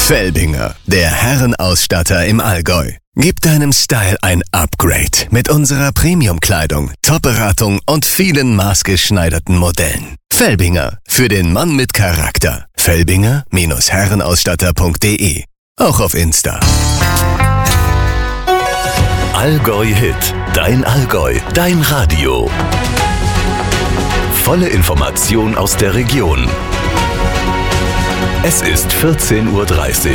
Felbinger, der Herrenausstatter im Allgäu. Gib deinem Style ein Upgrade mit unserer Premium-Kleidung, Top-Beratung und vielen maßgeschneiderten Modellen. Felbinger, für den Mann mit Charakter. Felbinger-Herrenausstatter.de. Auch auf Insta. Allgäu Hit, dein Allgäu, dein Radio. Volle Information aus der Region. Es ist 14:30 Uhr.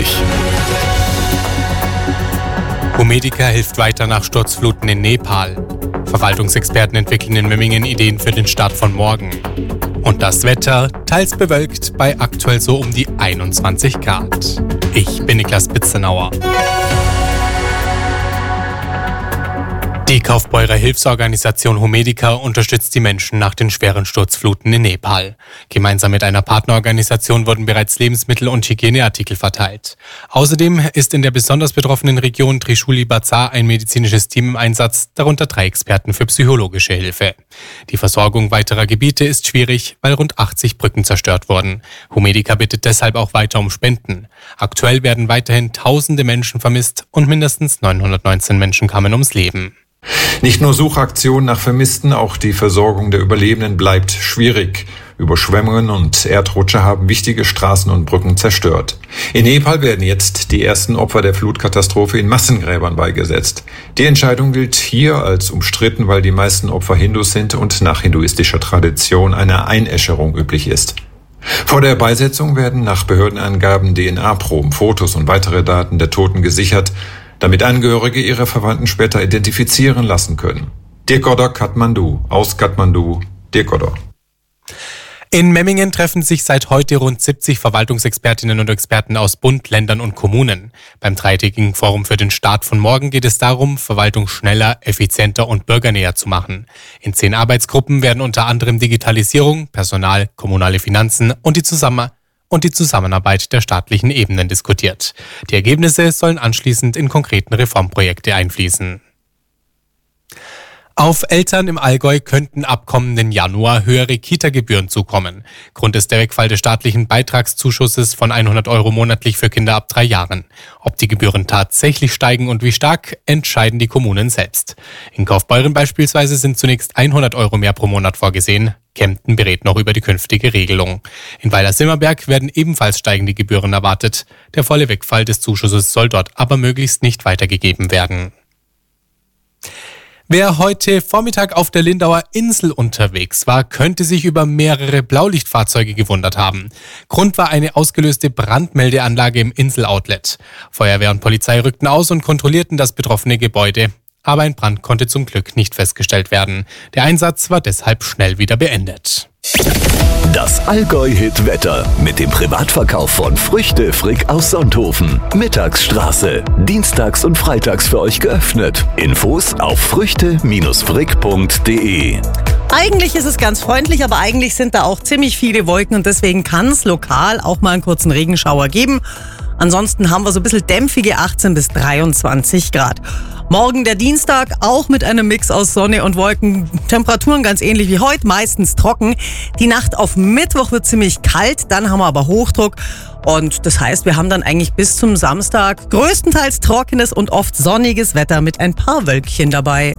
Homedica hilft weiter nach Sturzfluten in Nepal. Verwaltungsexperten entwickeln in Memmingen Ideen für den Start von morgen. Und das Wetter, teils bewölkt, bei aktuell so um die 21 Grad. Ich bin Niklas Bitzenauer. Die Kaufbeurer Hilfsorganisation Homedica unterstützt die Menschen nach den schweren Sturzfluten in Nepal. Gemeinsam mit einer Partnerorganisation wurden bereits Lebensmittel und Hygieneartikel verteilt. Außerdem ist in der besonders betroffenen Region Trishuli Bazar ein medizinisches Team im Einsatz, darunter 3 Experten für psychologische Hilfe. Die Versorgung weiterer Gebiete ist schwierig, weil rund 80 Brücken zerstört wurden. Homedica bittet deshalb auch weiter um Spenden. Aktuell werden weiterhin tausende Menschen vermisst und mindestens 919 Menschen kamen ums Leben. Nicht nur Suchaktionen nach Vermissten, auch die Versorgung der Überlebenden bleibt schwierig. Überschwemmungen und Erdrutsche haben wichtige Straßen und Brücken zerstört. In Nepal werden jetzt die ersten Opfer der Flutkatastrophe in Massengräbern beigesetzt. Die Entscheidung gilt hier als umstritten, weil die meisten Opfer Hindus sind und nach hinduistischer Tradition eine Einäscherung üblich ist. Vor der Beisetzung werden nach Behördenangaben DNA-Proben, Fotos und weitere Daten der Toten gesichert, damit Angehörige ihre Verwandten später identifizieren lassen können. Dirk Godder, Kathmandu. Aus Kathmandu, Dirk Godder. In Memmingen treffen sich seit heute rund 70 Verwaltungsexpertinnen und Experten aus Bund, Ländern und Kommunen. Beim dreitägigen Forum für den Start von morgen geht es darum, Verwaltung schneller, effizienter und bürgernäher zu machen. In 10 Arbeitsgruppen werden unter anderem Digitalisierung, Personal, kommunale Finanzen und die Zusammenarbeit der staatlichen Ebenen diskutiert. Die Ergebnisse sollen anschließend in konkreten Reformprojekte einfließen. Auf Eltern im Allgäu könnten ab kommenden Januar höhere Kita-Gebühren zukommen. Grund ist der Wegfall des staatlichen Beitragszuschusses von 100 € monatlich für Kinder ab 3 Jahren. Ob die Gebühren tatsächlich steigen und wie stark, entscheiden die Kommunen selbst. In Kaufbeuren beispielsweise sind zunächst 100 € mehr pro Monat vorgesehen. Kempten berät noch über die künftige Regelung. In Weiler-Simmerberg werden ebenfalls steigende Gebühren erwartet. Der volle Wegfall des Zuschusses soll dort aber möglichst nicht weitergegeben werden. Wer heute Vormittag auf der Lindauer Insel unterwegs war, könnte sich über mehrere Blaulichtfahrzeuge gewundert haben. Grund war eine ausgelöste Brandmeldeanlage im Insel-Outlet. Feuerwehr und Polizei rückten aus und kontrollierten das betroffene Gebäude. Aber ein Brand konnte zum Glück nicht festgestellt werden. Der Einsatz war deshalb schnell wieder beendet. Das Allgäu-Hit-Wetter mit dem Privatverkauf von Früchte Frick aus Sonthofen. Mittagsstraße. Dienstags und freitags für euch geöffnet. Infos auf früchte-frick.de. Eigentlich ist es ganz freundlich, aber eigentlich sind da auch ziemlich viele Wolken und deswegen kann es lokal auch mal einen kurzen Regenschauer geben. Ansonsten haben wir so ein bisschen dämpfige 18 bis 23 Grad. Morgen der Dienstag, auch mit einem Mix aus Sonne und Wolken. Temperaturen ganz ähnlich wie heute, meistens trocken. Die Nacht auf Mittwoch wird ziemlich kalt, dann haben wir aber Hochdruck. Und das heißt, wir haben dann eigentlich bis zum Samstag größtenteils trockenes und oft sonniges Wetter mit ein paar Wölkchen dabei.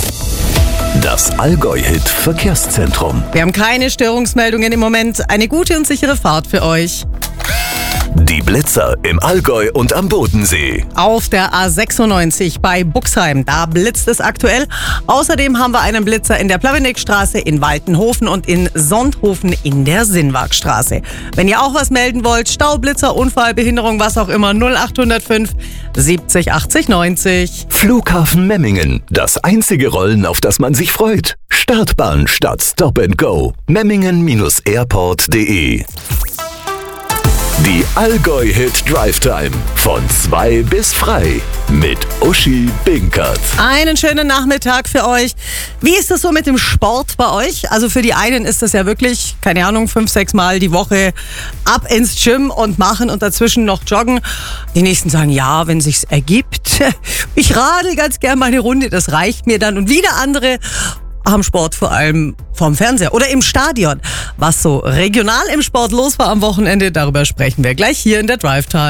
Das Allgäu-Hit Verkehrszentrum. Wir haben keine Störungsmeldungen im Moment. Eine gute und sichere Fahrt für euch. Die Blitzer im Allgäu und am Bodensee. Auf der A96 bei Buxheim, da blitzt es aktuell. Außerdem haben wir einen Blitzer in der Plaveneckstraße, in Waltenhofen und in Sonthofen in der Sinnwagstraße. Wenn ihr auch was melden wollt, Staublitzer, Unfall, Behinderung, was auch immer, 0805 70 80 90. Flughafen Memmingen, das einzige Rollen, auf das man sich freut. Startbahn statt Stop and Go. Memmingen-airport.de. Die Allgäu-Hit Drive Time von 2 bis frei mit Uschi Binkert. Einen schönen Nachmittag für euch. Wie ist das so mit dem Sport bei euch? Also für die einen ist das ja wirklich, keine Ahnung, 5-6 Mal die Woche ab ins Gym und machen und dazwischen noch joggen. Die nächsten sagen, ja, wenn sich's ergibt. Ich radel ganz gern mal eine Runde, das reicht mir dann. Und wieder andere am Sport vor allem vorm Fernseher oder im Stadion. Was so regional im Sport los war am Wochenende, darüber sprechen wir gleich hier in der Drive Time.